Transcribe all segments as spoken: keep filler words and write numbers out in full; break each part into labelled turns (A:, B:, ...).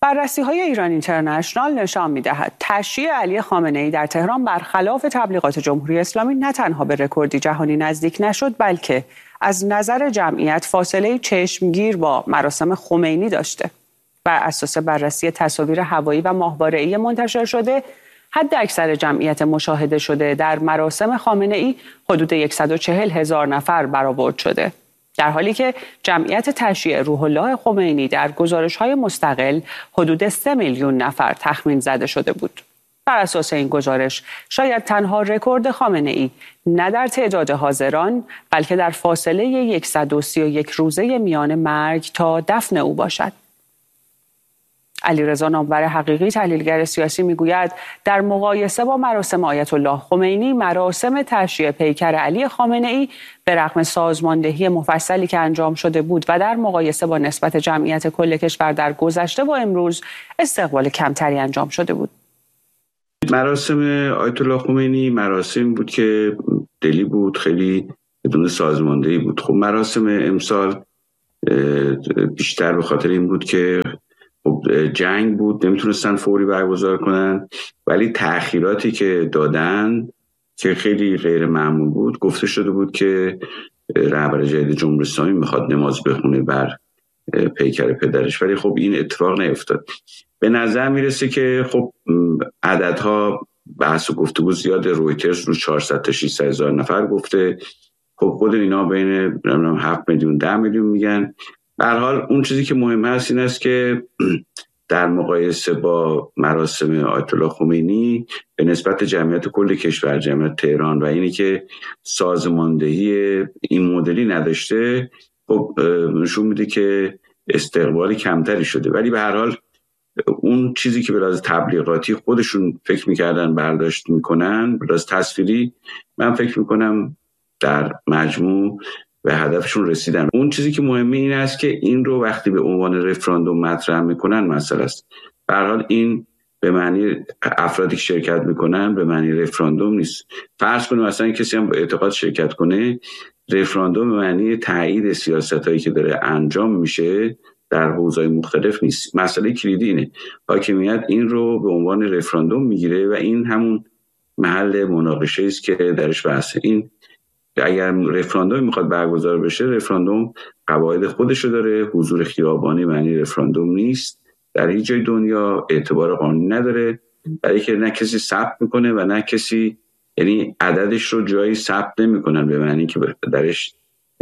A: بررسی‌های ایران اینترنشنال نشان می‌دهد تشییع علی خامنه‌ای در تهران برخلاف تبلیغات جمهوری اسلامی نه تنها به رکوردی جهانی نزدیک نشد، بلکه از نظر جمعیت فاصله چشمگیر با مراسم خمینی داشته. بر اساس بررسی تصاویر هوایی و ماهواره‌ای منتشر شده، حد اکثر جمعیت مشاهده شده در مراسم خامنه‌ای حدود صد و چهل هزار نفر برآورد شده، در حالی که جمعیت تشییع روح الله خمینی در گزارش‌های مستقل حدود سه میلیون نفر تخمین زده شده بود. بر اساس این گزارش شاید تنها رکورد خامنه‌ای نه در تعداد حاضران بلکه در فاصله صد و سی و یک روزه میان مرگ تا دفن او باشد. علیرضا نامور حقیقی تحلیلگر سیاسی میگوید در مقایسه با مراسم آیت الله خمینی، مراسم تشییع پیکر علی خامنه‌ای به رغم سازماندهی مفصلی که انجام شده بود و در مقایسه با نسبت جمعیت کل کشور در گذشته و امروز استقبال کمتری انجام شده بود.
B: مراسم آیت الله خمینی مراسم بود که دلی بود، خیلی بدون سازماندهی بود. خب مراسم امسال بیشتر به خاطر این بود که جنگ بود، نمیتونستن فوری برگزار کنن، ولی تأخیراتی که دادن که خیلی غیر معمول بود، گفته شده بود که رهبر جدید جمهوری اسلامی میخواد نماز بخونه بر پیکر پدرش، ولی خب این اتفاق نیفتاد. به نظر میرسه که خب عددها بحث و گفتگو زیاد، رویترز رو چهارصد تا ششصد هزار نفر گفته، خب خود اینا بین هفت میلیون ده میلیون میگن. به هر حال اون چیزی که مهم هست این است که در مقایسه با مراسم آیت الله خمینی به نسبت جمعیت کل کشور، جمعیت تهران و اینی که سازماندهی این مدلی نداشته، خب نشون میده که استقبال کمتری شده. ولی به هر حال اون چیزی که به لحاظ تبلیغاتی خودشون فکر میکردن برداشت میکنن، به لحاظ تصویری، من فکر میکنم در مجموع به هدفشون رسیدن. اون چیزی که مهمه این است که این رو وقتی به عنوان رفراندوم مطرح میکنن مسئله است. به هر حال این به معنی افرادی که شرکت میکنن به معنی رفراندوم نیست. فرض کنیم مثلا کسی هم با اعتقاد شرکت کنه، رفراندوم به معنی تایید سیاستایی که داره انجام میشه در حوزه‌های مختلف نیست. مسئله کلیدی اینه، حاکمیت این رو به عنوان رفراندوم میگیره و این همون محل مناقشه است که درش بحثه. این اگر رفراندوم میخواد برگزار بشه، رفراندوم قواعد خودشو داره، حضور خیابانی معنی رفراندوم نیست، در هیچ جای دنیا اعتبار قانونی نداره، برای که نه کسی ثبت میکنه و نه کسی، یعنی عددش رو جایی ثبت نمیکنن به معنی که درش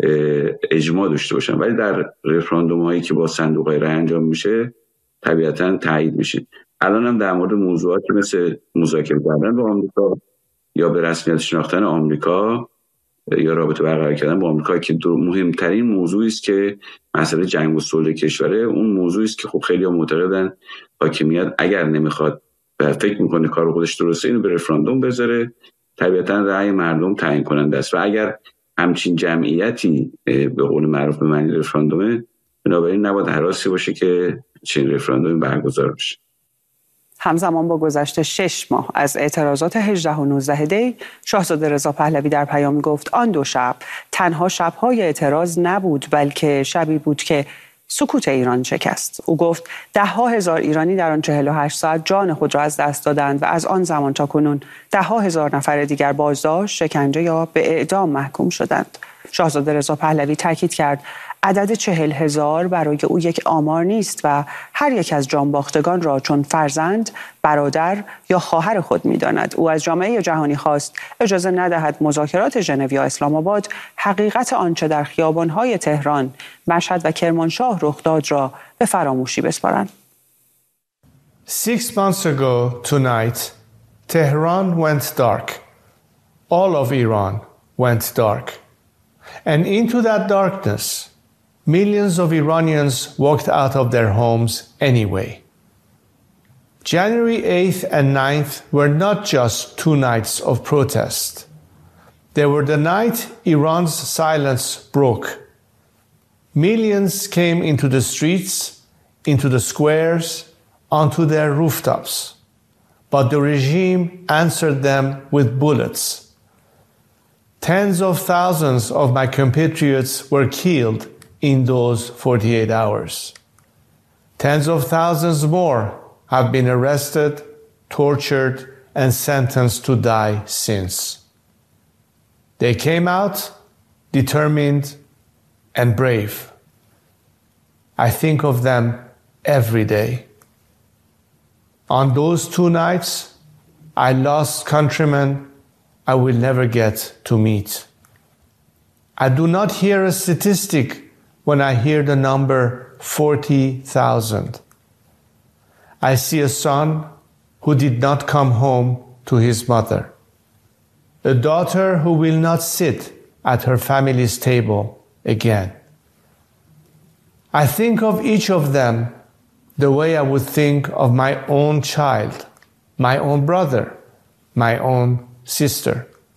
B: اجماع داشته باشن، ولی در رفراندوم هایی که با صندوق های رای انجام میشه طبیعتا تایید میشه. الان هم در مورد موضوعات مثل مذاکره کردن با آمریکا یا به رسمیت شناختن آمریکا یا رابطه برقرار کردن با آمریکا که مهمترین موضوعی است که مسئله جنگ و صلح کشوره، اون موضوعی است که خب خیلی معتقدن حاکمیت اگر نمیخواد و فکر میکنه کار خودش درسته اینو به رفراندوم بذاره، طبیعتا رأی مردم تعیین کننده است و اگر همچین جمعیتی به قول معروف به معنی رفراندومه، بنابراین نباید هراسی باشه که چنین رفراندومی برگزار بشه.
A: همزمان با گذشت شش ماه از اعتراضات هجده و نوزده دی، شاهزاده رضا پهلوی در پیامی گفت آن دو شب تنها شب‌های اعتراض نبود، بلکه شبی بود که سکوت ایران شکست. او گفت ده ها هزار ایرانی در آن چهل و هشت ساعت جان خود را از دست دادند و از آن زمان تا کنون ده ها هزار نفر دیگر بازداشت، شکنجه یا به اعدام محکوم شدند. شاهزاده رضا پهلوی تاکید کرد عدد چهل هزار برای او یک آمار نیست و هر یک از جانباختگان را چون فرزند، برادر یا خواهر خود می‌داند. او از جامعه جهانی خواست اجازه ندهد مذاکرات ژنو یا اسلام آباد حقیقت آنچه در خیابان‌های تهران، مشهد و کرمانشاه رخ داد را به فراموشی بسپارند.
C: Six months ago tonight, Tehran went dark. All of Iran went dark. And into that darkness, millions of Iranians walked out of their homes anyway. January eighth and ninth were not just two nights of protest. They were the night Iran's silence broke. Millions came into the streets, into the squares, onto their rooftops. But the regime answered them with bullets. Tens of thousands of my compatriots were killed in those forty-eight hours. Tens of thousands more have been arrested, tortured, and sentenced to die since. They came out determined and brave. I think of them every day. On those two nights, I lost countrymen I will never get to meet. I do not hear a statistic when I hear the number forty thousand. I see a son who did not come home to his mother, a daughter who will not sit at her family's table again. I think of each of them the way I would think of my own child, my own brother, my own sister.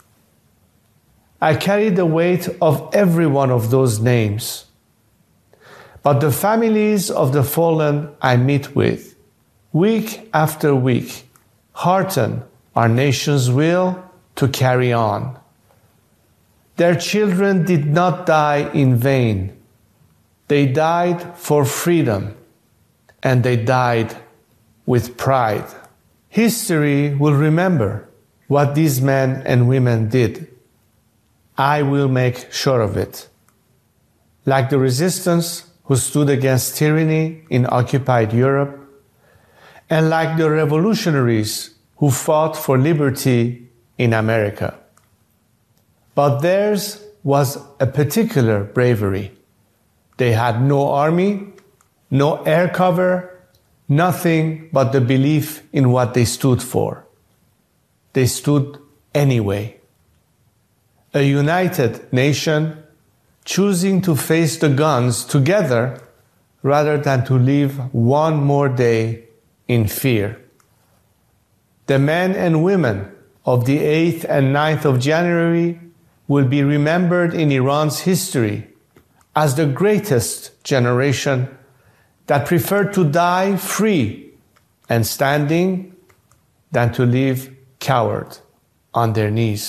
C: I carry the weight of every one of those names. But the families of the fallen I meet with, week after week, hearten our nation's will to carry on. Their children did not die in vain. They died for freedom, and they died with pride. History will remember what these men and women did. I will make sure of it. Like the resistance who stood against tyranny in occupied Europe, and like the revolutionaries who fought for liberty in America. But theirs was a particular bravery. They had no army, no air cover, nothing but the belief in what they stood for. They stood anyway. A united nation choosing to face the guns together rather than to live one more day in fear. The men and women of the eighth and ninth of January will be remembered in Iran's history as the greatest generation that preferred to die free and standing than to live coward on their knees.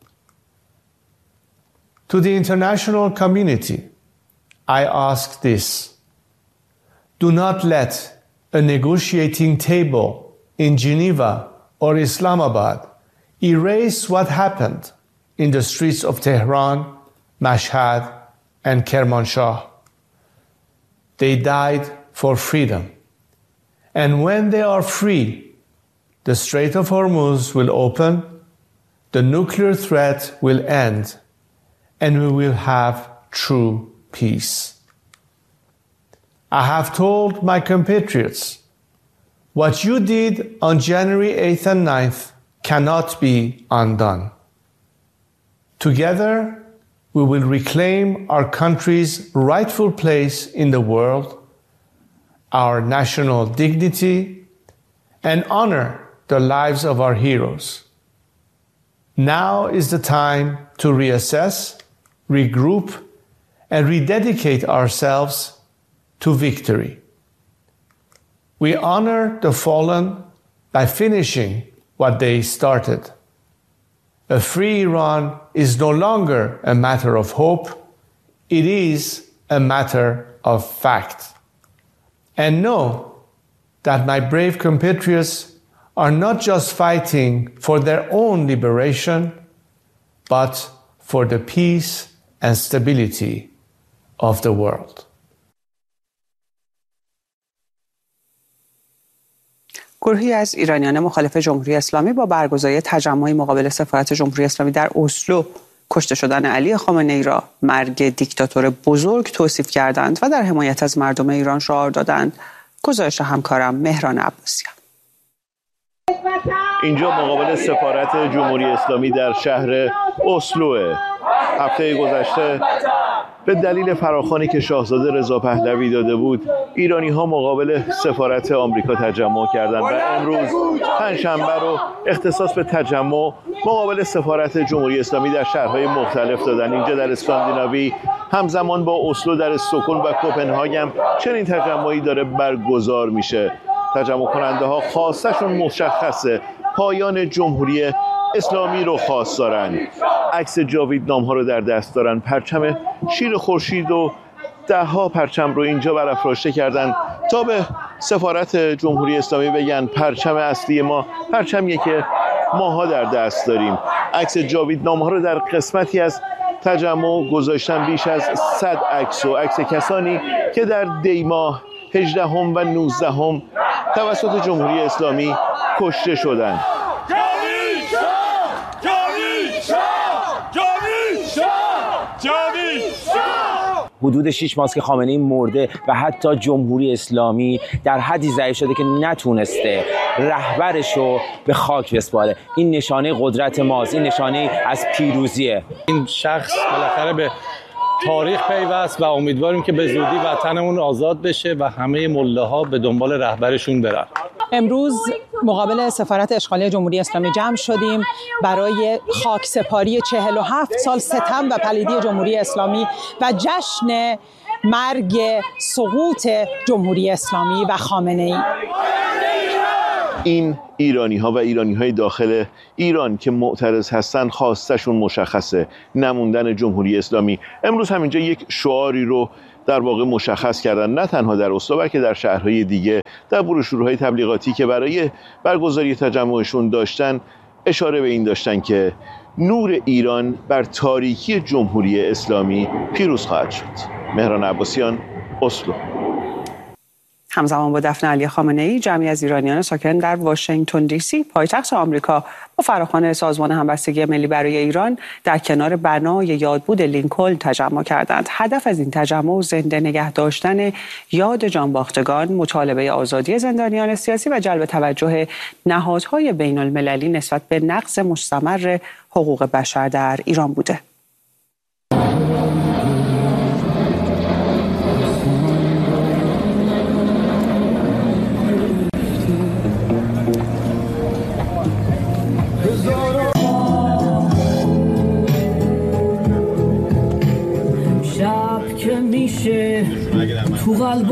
C: To the international community, I ask this: do not let a negotiating table in Geneva or Islamabad erase what happened in the streets of Tehran, Mashhad, and Kermanshah. They died for freedom. And when they are free, the Strait of Hormuz will open, the nuclear threat will end, and we will have true peace. I have told my compatriots, what you did on January eighth and ninth cannot be undone. Together, we will reclaim our country's rightful place in the world, our national dignity, and honor the lives of our heroes. Now is the time to reassess, regroup, and rededicate ourselves to victory. We honor the fallen by finishing what they started. A free Iran is no longer a matter of hope, it is a matter of fact. And know that my brave compatriots are not just fighting for their own liberation, but for the peace and stability of the world.
A: گروهی از ایرانیان مخالف جمهوری اسلامی با برگزاری تجمعی مقابل سفارت جمهوری اسلامی در اسلو کشته شدن علی خامنه‌ای را مرگ دیکتاتور بزرگ توصیف کردند و در حمایت از مردم ایران شعار دادند. گزارش همکارم مهران عباسیان.
D: اینجا مقابل سفارت جمهوری اسلامی در شهر اسلو. هفته گذشته به دلیل فراخوانی که شاهزاده رضا پهلوی داده بود، ایرانی ها مقابل سفارت آمریکا تجمع کردند و امروز پنجشنبه رو اختصاص به تجمع مقابل سفارت جمهوری اسلامی در شهرهای مختلف دادن. اینجا در اسکاندیناوی همزمان با اسلو در استکهلم و کوپنهاگ چنین تجمعی داره برگزار میشه. تجمع کننده ها خواستشون مشخصه، پایان جمهوری اسلامی رو خواست دارن. عکس جاوید نام ها رو در دست دارن، پرچم شیر خورشید و ده ها پرچم رو اینجا برافراشته کردن تا به سفارت جمهوری اسلامی بگن پرچم اصلی ما پرچمیه که ماها در دست داریم. عکس جاویدنامه ها رو در قسمتی از تجمع گذاشتن، بیش از صد عکس و عکس کسانی که در دی ماه هجدهم و نوزدهم توسط جمهوری اسلامی کشته شدند.
E: حدود شش ماه که خامنه‌ای مرده و حتی جمهوری اسلامی در حدی ضعیف شده که نتونسته رهبرش رو به خاک بسپاره. این نشانه قدرت ماست، این نشانه از پیروزیه.
F: این شخص بالاخره به تاریخ پیوست و امیدواریم که به زودی وطنمون آزاد بشه و همه ملاها به دنبال رهبرشون برن.
G: امروز مقابل سفارت اشغالی جمهوری اسلامی جمع شدیم برای خاکسپاری چهل و هفت سال ستم و پلیدی جمهوری اسلامی و جشن مرگ سقوط جمهوری اسلامی و خامنه‌ای.
D: این ایرانی ها و ایرانی های داخل ایران که معترض هستن خواستشون مشخصه، نموندن جمهوری اسلامی. امروز همینجا یک شعاری رو در واقع مشخص کردن، نه تنها در اسلو بلکه در شهرهای دیگه، در بروشورهای تبلیغاتی که برای برگزاری تجمعشون داشتن اشاره به این داشتن که نور ایران بر تاریکی جمهوری اسلامی پیروز خواهد شد. مهران عباسیان، اسلو.
A: همزمان با دفن علی خامنه‌ای، جمعی از ایرانیان ساکن در واشنگتن دی سی پایتخت آمریکا با فراخوان سازمان همبستگی ملی برای ایران در کنار بنای یادبود لینکلن تجمع کردند. هدف از این تجمع زنده نگه داشتن یاد جانباختگان، مطالبه آزادی زندانیان سیاسی و جلب توجه نهادهای بین المللی نسبت به نقض مستمر حقوق بشر در ایران بوده.
H: شب که میشه تو قلب